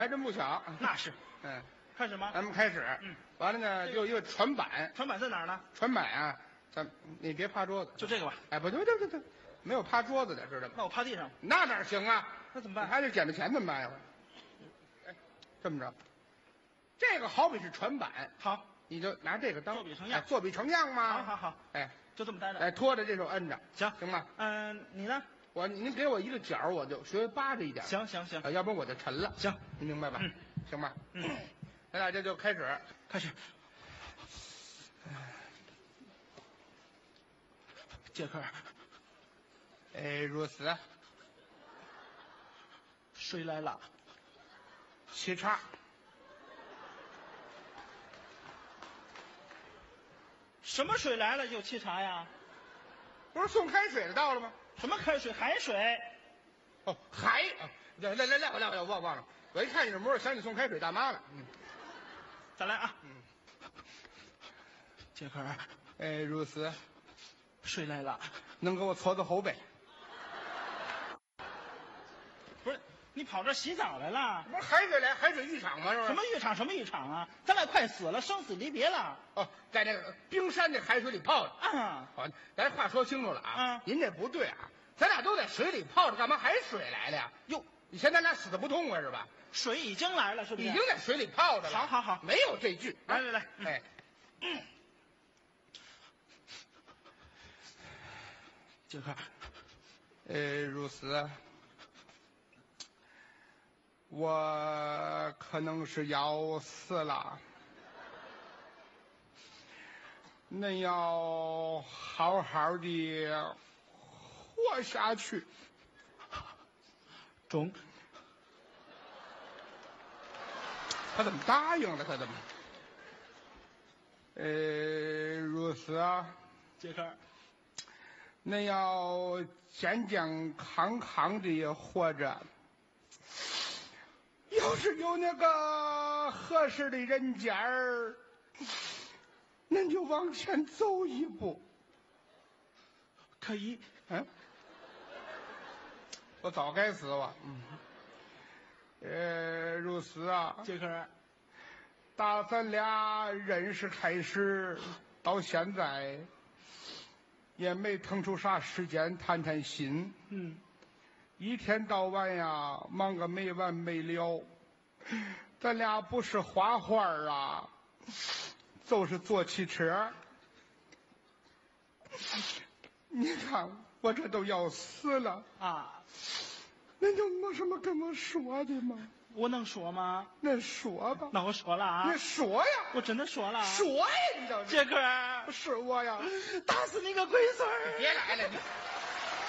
还真不小。 那是。 嗯， 开始吗？ 咱们开始。完了呢，有一个船板。 船板在哪儿呢？ 船板啊，你别趴桌子。 就这个吧。 哎，不对，没有趴桌子的，知道吗？ 那我趴地上。 那哪行啊？ 那怎么办？ 还得捡着钱怎么办呀？哎，这么着，这个好比是船板。 好， 你就拿这个当作比成样。 作比成样吗？ 好。 哎， 就这么待着。 哎，拖着这手摁着。行吗？ 你呢？ 您给我一个角，我就学扒着一点。 行， 要不然我就沉了。 行， 你明白吧？行吧。咱俩这就开始。 杰克， 如此。 水来了。 沏茶。 什么水来了就沏茶呀？ 不是送开水的到了吗？ 什么开水？海水。 哦，海。来，我忘了。我一看你这模样，想起送开水大妈了。 再来啊。杰克， 如此。 水来了。 能给我搓搓后背？ 不是，你跑这洗澡来了？ 不是海水来，海水浴场吗？是不是？ 什么浴场啊？咱俩快死了，生死离别了。 哦，在这个冰山的海水里泡着。好，咱话说清楚了啊。您这不对啊，咱俩都在水里泡着，干嘛海水来了呀？ 哟， 以前咱俩死的不痛快是吧？ 水已经来了，是不是？ 已经在水里泡着了。 好， 没有这句。 来， 哎。 杰克， 如此。我可能是要死了，恁要好好的活下去。 中。 他怎么答应了？他怎么？如此啊， 杰克。 恁要健健康康的活着，要是有那个合适的人家儿，恁就往前走一步。 可以。 我早该死了。如此啊， 杰克， 打咱俩认识开始到现在，也没腾出啥时间谈谈心。一天到晚呀，忙个没完没了。咱俩不是画画啊，就是坐汽车。你看我这都要死了啊！ 那就没什么跟我说的吗？ 我能说吗？ 那说吧。 那我说了啊！ 你说呀！ 我真的说了。 说呀！你倒是。 杰克， 是我呀！ 打死你个龟孙儿！ 别来了你。